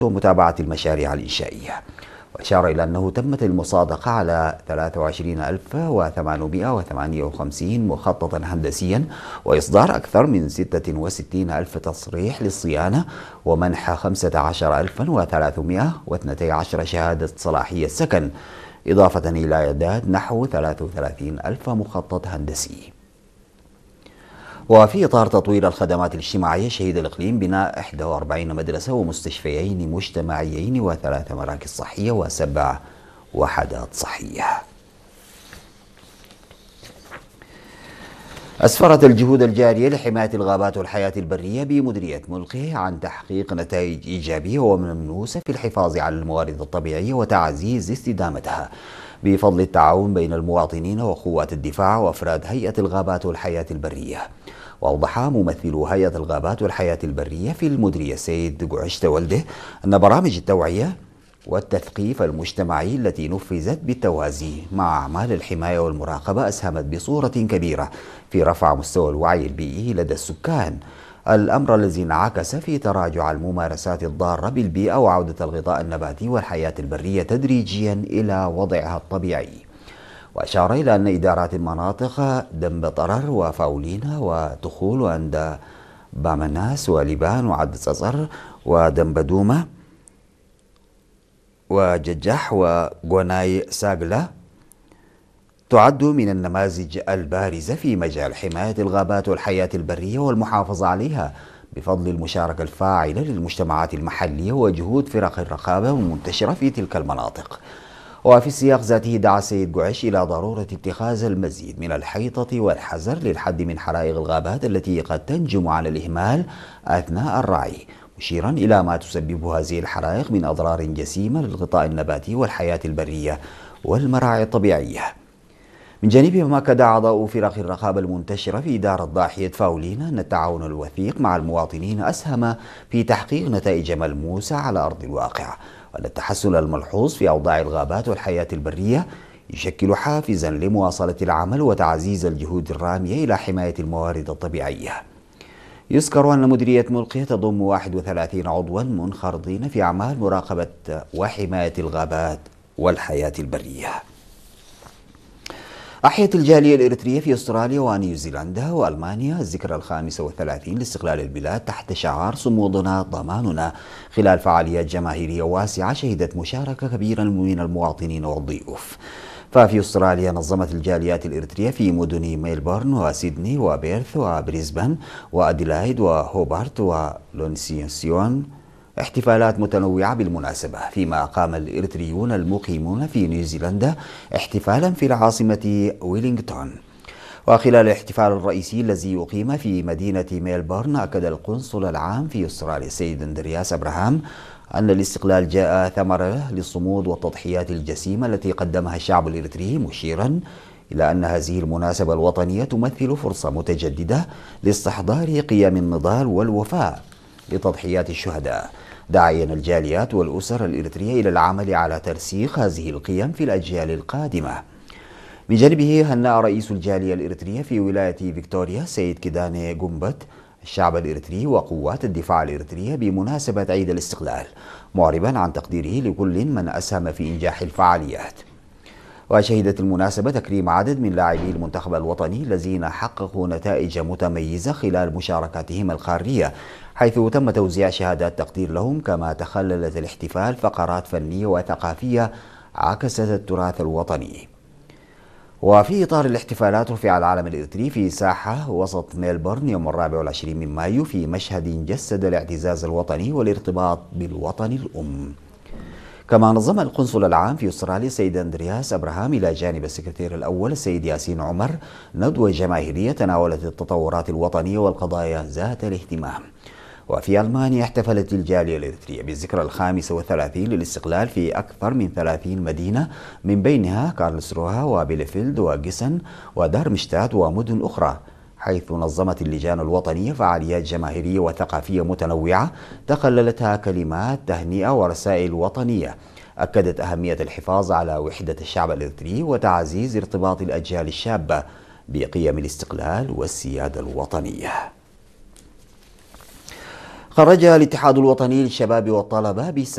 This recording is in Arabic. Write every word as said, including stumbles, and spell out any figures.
ومتابعة المشاريع الإنشائية. وأشار إلى أنه تمت المصادقة على ثلاثة وعشرين ألف وثمانمائة وثمانية وخمسين مخططا هندسيا وإصدار أكثر من ستة وستين ألف تصريح للصيانة ومنح خمسة عشر ألفا وثلاثمائة واثنتي عشرة شهادة صلاحية سكن، إضافة إلى إعداد نحو ثلاثة وثلاثين ألف مخطط هندسي. وفي إطار تطوير الخدمات الاجتماعية، شهد الإقليم بناء إحدى وأربعين مدرسة ومستشفيين مجتمعيين وثلاث مراكز صحية وسبع وحدات صحية. أسفرت الجهود الجارية لحماية الغابات والحياة البرية بمديرية ملقي عن تحقيق نتائج إيجابية وملموسة في الحفاظ على الموارد الطبيعية وتعزيز استدامتها بفضل التعاون بين المواطنين وقوات الدفاع وأفراد هيئة الغابات والحياة البرية. وأوضح ممثل هيئة الغابات والحياة البرية في المديرية سيد قعشت ولده أن برامج التوعية والتثقيف المجتمعي التي نفذت بالتوازي مع أعمال الحماية والمراقبة أسهمت بصورة كبيرة في رفع مستوى الوعي البيئي لدى السكان، الأمر الذي انعكس في تراجع الممارسات الضارة بالبيئة وعودة الغطاء النباتي والحياة البرية تدريجيا إلى وضعها الطبيعي. وأشار إلى أن إدارات المناطق دنب طرر وفاولينا وتخول وأند بامناس ولبان وعد صصر ودنب دومة وججح وقوناي ساقلة تعد من النماذج البارزة في مجال حماية الغابات والحياة البرية والمحافظة عليها بفضل المشاركة الفاعلة للمجتمعات المحلية وجهود فرق الرقابة المنتشرة في تلك المناطق. وفي السياق ذاته دعا السيد قعش إلى ضرورة اتخاذ المزيد من الحيطة والحذر للحد من حرائق الغابات التي قد تنجم على الإهمال أثناء الرعي، مشيرا إلى ما تسببه هذه الحرائق من أضرار جسيمة للغطاء النباتي والحياة البرية والمراعي الطبيعية. من جانبه أكد أعضاء فرق الرقابة المنتشرة في إدارة ضاحية فاولينا أن التعاون الوثيق مع المواطنين أسهم في تحقيق نتائج ملموسة على أرض الواقع، وأن التحسن الملحوظ في أوضاع الغابات والحياة البرية يشكل حافزا لمواصلة العمل وتعزيز الجهود الرامية إلى حماية الموارد الطبيعية. يذكر أن مديرية ملقي تضم واحد وثلاثين عضوا منخرطين في أعمال مراقبة وحماية الغابات والحياة البرية. أحيت الجالية الإريترية في أستراليا ونيوزيلندا وألمانيا الذكرى الخامسة والثلاثين لاستقلال البلاد تحت شعار صمودنا ضماننا، خلال فعاليات جماهيرية واسعة شهدت مشاركة كبيرة من المواطنين والضيوف. ففي أستراليا نظمت الجاليات الإريترية في مدن ميلبورن وسيدني وبيرث وبريسبن وأديلايد وهوبارت ولونسيون احتفالات متنوعة بالمناسبة، فيما أقام الإريتريون المقيمون في نيوزيلندا احتفالا في العاصمة ويلينغتون. وخلال الاحتفال الرئيسي الذي يقيم في مدينة ميلبورن، أكد القنصل العام في أستراليا السيد أندرياس أبراهام أن الاستقلال جاء ثمرة للصمود والتضحيات الجسيمة التي قدمها الشعب الإريتري، مشيرا إلى أن هذه المناسبة الوطنية تمثل فرصة متجددة لاستحضار قيم النضال والوفاء لتضحيات الشهداء، داعيا الجاليات والأسر الإريترية إلى العمل على ترسيخ هذه القيم في الأجيال القادمة. من جانبه هنأ رئيس الجالية الإريترية في ولاية فيكتوريا سيد كيداني قنبت الشعب الإريتري وقوات الدفاع الإريترية بمناسبة عيد الاستقلال، معربا عن تقديره لكل من أسهم في إنجاح الفعاليات. وشهدت المناسبة تكريم عدد من لاعبي المنتخب الوطني الذين حققوا نتائج متميزة خلال مشاركاتهم القارية، حيث تم توزيع شهادات تقدير لهم، كما تخللت الاحتفال فقرات فنية وثقافية عكست التراث الوطني. وفي إطار الاحتفالات رفع العلم الإريتري في ساحة وسط ميلبورن يوم الرابع والعشرين من مايو في مشهد جسد الاعتزاز الوطني والارتباط بالوطن الأم. كما نظم القنصل العام في أستراليا السيد أندرياس أبراهام إلى جانب السكرتير الأول السيد ياسين عمر ندوة جماهيرية تناولت التطورات الوطنية والقضايا ذات الاهتمام. وفي ألمانيا احتفلت الجالية الإريترية بالذكرى الخامسة والثلاثين للاستقلال في أكثر من ثلاثين مدينة، من بينها كارلسروها وبيليفيلد وجيسن ودارمشتات ومدن أخرى، حيث نظمت اللجان الوطنية فعاليات جماهيرية وثقافية متنوعة تخللتها كلمات تهنئة ورسائل وطنية أكدت أهمية الحفاظ على وحدة الشعب الإريتري وتعزيز ارتباط الأجيال الشابة بقيم الاستقلال والسيادة الوطنية. خرج الاتحاد الوطني للشباب والطلبة